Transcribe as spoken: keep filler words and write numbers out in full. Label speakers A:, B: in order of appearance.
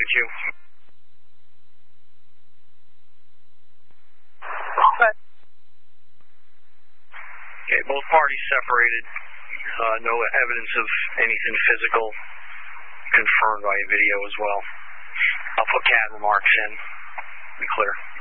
A: with you.
B: Okay.
A: Okay, both parties separated. Uh, no evidence of anything physical confirmed by video as well. I'll put C A D remarks in. Be clear.